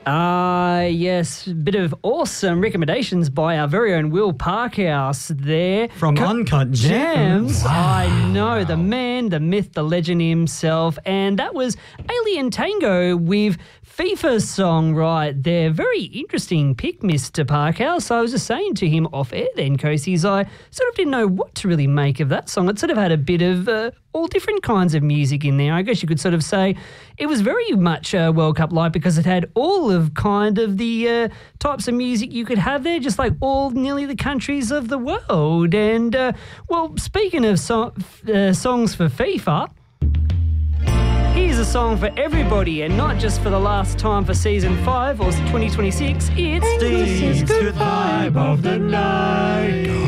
Yes, bit of awesome recommendations by our very own Will Parkhouse there. From Uncut Gems. Wow. I know, the man, the myth, the legend himself. And that was Alien Tango with FIFA's song right there. Very interesting pick, Mr. Parkhouse. I was just saying to him off air then, Coasies, I sort of didn't know what to really make of that song. It sort of had a bit of all different kinds of music in there. I guess you could sort of say it was very much World Cup-like because it had all of kind of the types of music you could have there, just like nearly the countries of the world. And, well, speaking of songs for FIFA, here's a song for everybody and not just for the last time for Season 5 or 2026. It's Steve's Good Vibe of the Night.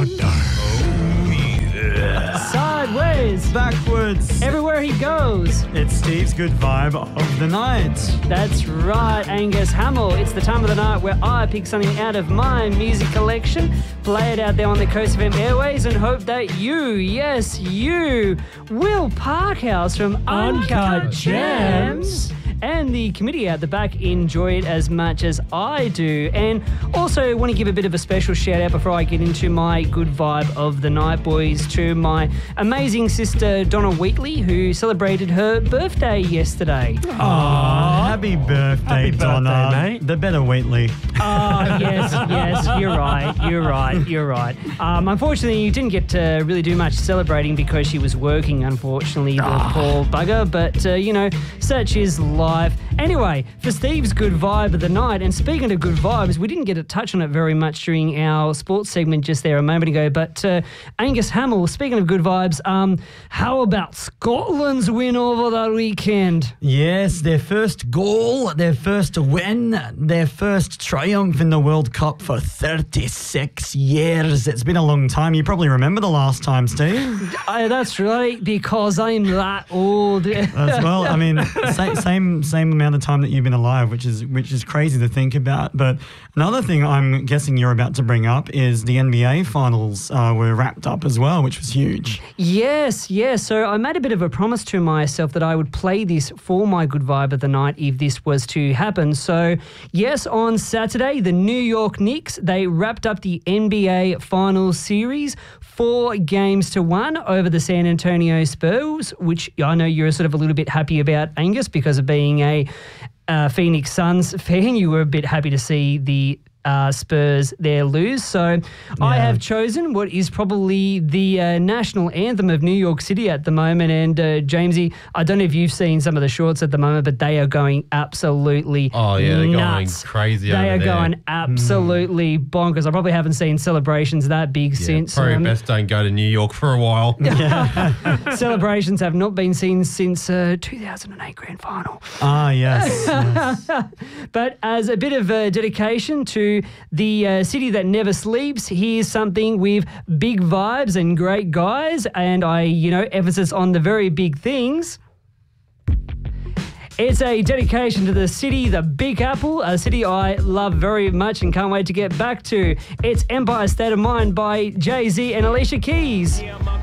Sideways. Backwards. Everywhere he goes. It's Steve's Good Vibe of the Night. That's right, Angus Hamill. It's the time of the night where I pick something out of my music collection, play it out there on the Coast FM airways and hope that yes you, Will Parkhouse from Uncut Gems, and the committee out the back enjoy it as much as I do. And also want to give a bit of a special shout out before I get into my good vibe of the night, boys, to my amazing sister Donna Wheatley, who celebrated her birthday yesterday. Aww, happy birthday, Donna. Mate. The better Wheatley. Oh, yes, you're right. Unfortunately, you didn't get to really do much celebrating because she was working, unfortunately, the poor bugger. But, such is life. Anyway, for Steve's good vibe of the night, and speaking of good vibes, we didn't get to touch on it very much during our sports segment just there a moment ago, but Angus Hamill, speaking of good vibes, how about Scotland's win over the weekend? Yes, their first goal, their first win, their first triumph in the World Cup for 36 years. It's been a long time. You probably remember the last time, Steve. That's right, because I'm that old. As well, I mean, same amount of time that you've been alive, which is crazy to think about. But another thing I'm guessing you're about to bring up is the NBA finals were wrapped up as well, which was huge. Yes. So I made a bit of a promise to myself that I would play this for my good vibe of the night if this was to happen. So yes, on Saturday, the New York Knicks, they wrapped up the NBA finals series 4-1 over the San Antonio Spurs, which I know you're sort of a little bit happy about, Angus, because of being a Phoenix Suns fan. You were a bit happy to see the Spurs there lose. So I have chosen what is probably the national anthem of New York City at the moment. And Jamesy, I don't know if you've seen some of the shorts at the moment, but they are going absolutely they're nuts. Going crazy. They are there. going absolutely bonkers. I probably haven't seen celebrations that big since. Probably best don't go to New York for a while. Celebrations have not been seen since 2008 Grand Final. Yes. But as a bit of dedication to the city that never sleeps, here's something with big vibes and great guys, and emphasis on the very big things. It's a dedication to the city, the Big Apple, a city I love very much and can't wait to get back to. It's Empire State of Mind by Jay-Z and Alicia Keys.